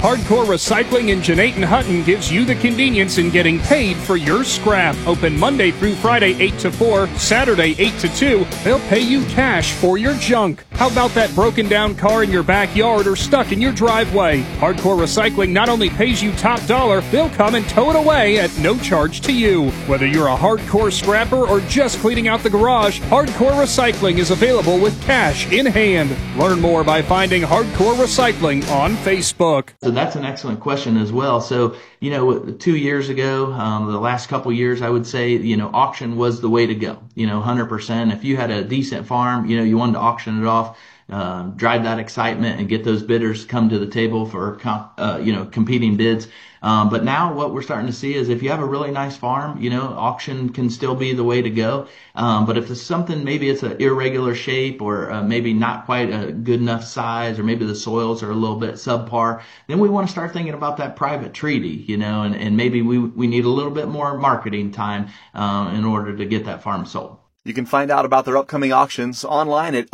Hardcore Recycling in Jeanette Hutton gives you the convenience in getting paid for your scrap. Open Monday through Friday 8 to 4, Saturday 8 to 2. They'll pay you cash for your junk. How about that broken down car in your backyard or stuck in your driveway? Hardcore Recycling not only pays you top dollar, they'll come and tow it away at no charge to you. Whether you're a hardcore scrapper or just cleaning out the garage, Hardcore Recycling is available with cash in hand. Learn more by finding Hardcore Recycling on Facebook. So that's an excellent question as well. So, 2 years ago, the last couple years, I would say, auction was the way to go. 100%. If you had a decent farm, you wanted to auction it off, drive that excitement and get those bidders come to the table for, competing bids. But now what we're starting to see is if you have a really nice farm, auction can still be the way to go. But if it's something, maybe it's an irregular shape or maybe not quite a good enough size, or maybe the soils are a little bit subpar, then we want to start thinking about that private treaty, and maybe we need a little bit more marketing time in order to get that farm sold. You can find out about their upcoming auctions online at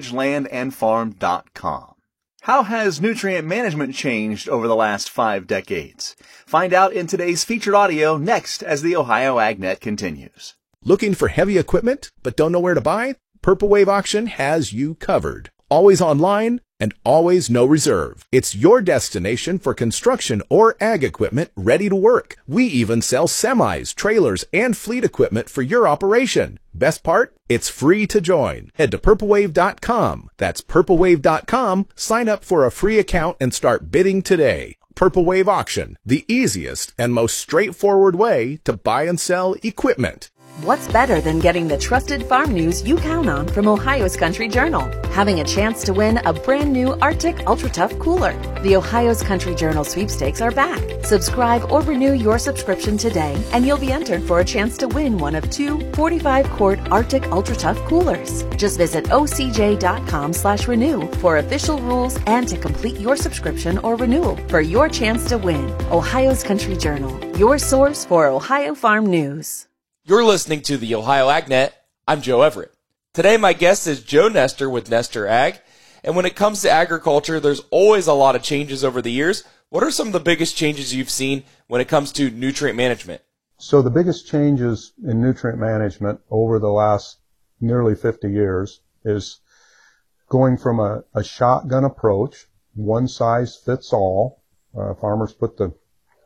oakridgelandandfarm.com. How has nutrient management changed over the last 5 decades? Find out in today's featured audio next as the Ohio AgNet continues. Looking for heavy equipment but don't know where to buy? Purple Wave Auction has you covered. Always online and always no reserve. It's your destination for construction or ag equipment ready to work. We even sell semis, trailers, and fleet equipment for your operation. Best part? It's free to join. Head to purplewave.com. That's purplewave.com. Sign up for a free account and start bidding today. Purple Wave Auction, the easiest and most straightforward way to buy and sell equipment. What's better than getting the trusted farm news you count on from Ohio's Country Journal? Having a chance to win a brand new Arctic Ultra Tough cooler. The Ohio's Country Journal sweepstakes are back. Subscribe or renew your subscription today, and you'll be entered for a chance to win one of 2 45-quart Arctic Ultra Tough coolers. Just visit ocj.com/renew for official rules and to complete your subscription or renewal for your chance to win. Ohio's Country Journal, your source for Ohio farm news. You're listening to the Ohio AgNet. I'm Joe Everett. Today my guest is Joe Nestor with Nestor Ag. And when it comes to agriculture, there's always a lot of changes over the years. What are some of the biggest changes you've seen when it comes to nutrient management? So the biggest changes in nutrient management over the last nearly 50 years is going from a shotgun approach, one size fits all. Farmers put the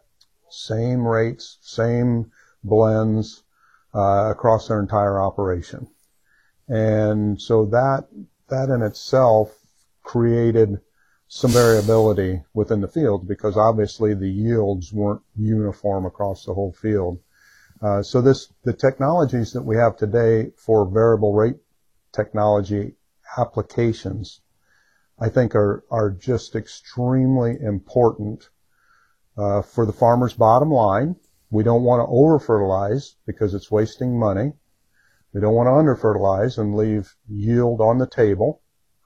same rates, same blends, across their entire operation. And so that in itself created some variability within the field because obviously the yields weren't uniform across the whole field. So the technologies that we have today for variable rate technology applications, I think are just extremely important, for the farmer's bottom line. We don't want to over-fertilize because it's wasting money. We don't want to under-fertilize and leave yield on the table.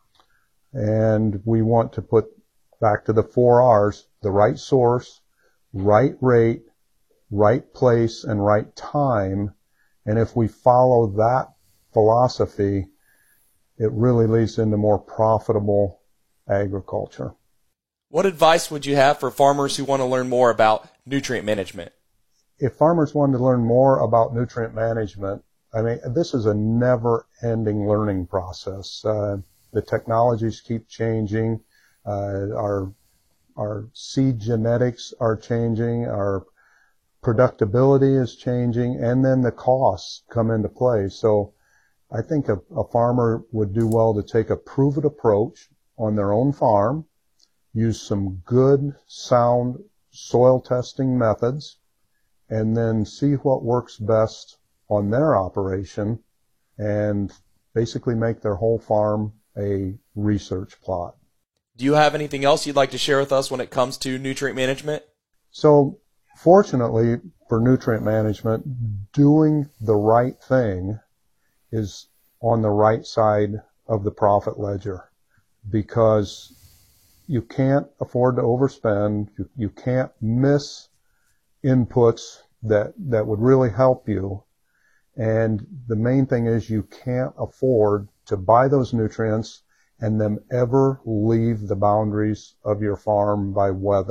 And we want to put back to the 4 R's, the right source, right rate, right place, and right time. And if we follow that philosophy, it really leads into more profitable agriculture. What advice would you have for farmers who want to learn more about nutrient management? If farmers wanted to learn more about nutrient management, this is a never-ending learning process. The technologies keep changing. Our seed genetics are changing. Our productability is changing, and then the costs come into play. So I think a farmer would do well to take a proven approach on their own farm, use some good, sound soil testing methods, and then see what works best on their operation and basically make their whole farm a research plot. Do you have anything else you'd like to share with us when it comes to nutrient management? So fortunately for nutrient management, doing the right thing is on the right side of the profit ledger because you can't afford to overspend. You can't miss inputs that would really help you. And the main thing is you can't afford to buy those nutrients and them ever leave the boundaries of your farm by weather.